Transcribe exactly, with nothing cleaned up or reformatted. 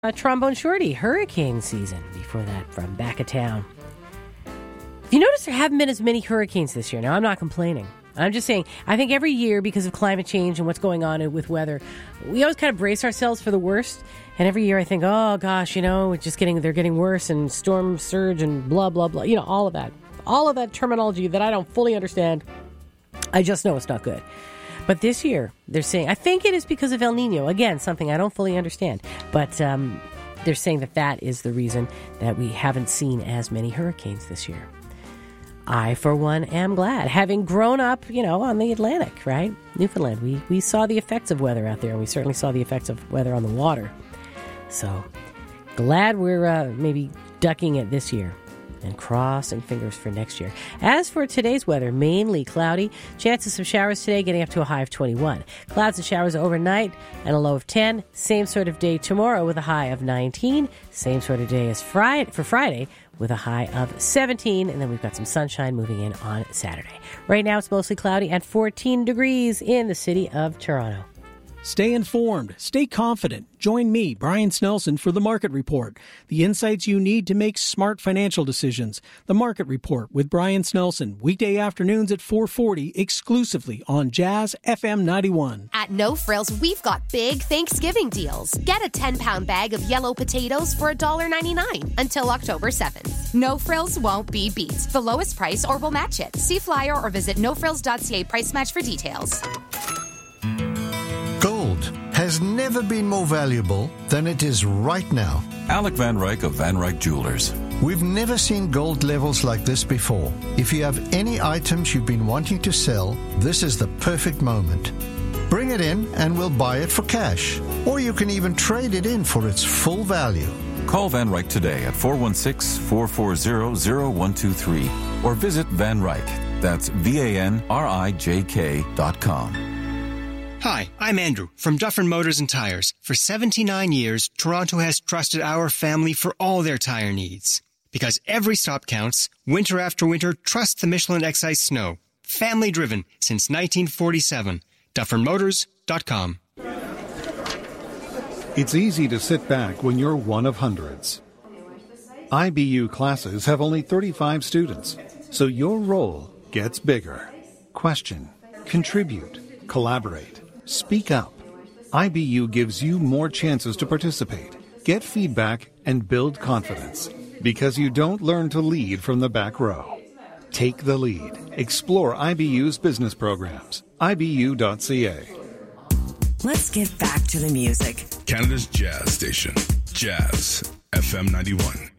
Uh, Trombone Shorty, hurricane season. Before that, from back of town. You notice there haven't been as many hurricanes this year. Now, I'm not complaining. I'm just saying, I think every year, because of climate change and what's going on with weather, we always kind of brace ourselves for the worst. And every year I think, oh, gosh, you know, it's just getting, they're getting worse, and storm surge and blah, blah, blah. You know, all of that. All of that terminology that I don't fully understand. I just know it's not good. But this year, they're saying, I think it is because of El Nino. Again, something I don't fully understand. But um, they're saying that that is the reason that we haven't seen as many hurricanes this year. I, for one, am glad. Having grown up, you know, on the Atlantic, right? Newfoundland, we, we saw the effects of weather out there, and we certainly saw the effects of weather on the water. So, glad we're uh, maybe ducking it this year. And crossing fingers for next year. As for today's weather, mainly cloudy. Chances of showers today getting up to a high of twenty-one. Clouds and showers overnight and a low of ten. Same sort of day tomorrow with a high of nineteen. Same sort of day as Friday for Friday with a high of seventeen. And then we've got some sunshine moving in on Saturday. Right now it's mostly cloudy and fourteen degrees in the city of Toronto. Stay informed. Stay confident. Join me, Brian Snelson, for The Market Report. The insights you need to make smart financial decisions. The Market Report with Brian Snelson. Weekday afternoons at four forty, exclusively on Jazz F M ninety-one. At No Frills, we've got big Thanksgiving deals. Get a ten-pound bag of yellow potatoes for one dollar ninety-nine until October seventh. No Frills won't be beat. The lowest price or we'll match it. See flyer or visit no frills dot c a price match for details. Gold has never been more valuable than it is right now. Alec Van Ryk of Van Ryk Jewelers. We've never seen gold levels like this before. If you have any items you've been wanting to sell, this is the perfect moment. Bring it in and we'll buy it for cash. Or you can even trade it in for its full value. Call Van Ryk today at four one six, four four zero, zero one two three or visit Van Ryk. That's V A N R I J K dot com. Hi, I'm Andrew from Dufferin Motors and Tires. For seventy-nine years, Toronto has trusted our family for all their tire needs. Because every stop counts, winter after winter, trust the Michelin X Ice Snow. Family driven since nineteen forty-seven. Dufferin Motors dot com. It's easy to sit back when you're one of hundreds. I B U classes have only thirty-five students, so your role gets bigger. Question, contribute, collaborate. Speak up. I B U gives you more chances to participate, get feedback, and build confidence. Because you don't learn to lead from the back row. Take the lead. Explore I B U's business programs. I B U dot C A. Let's get back to the music. Canada's Jazz Station. Jazz F M ninety-one.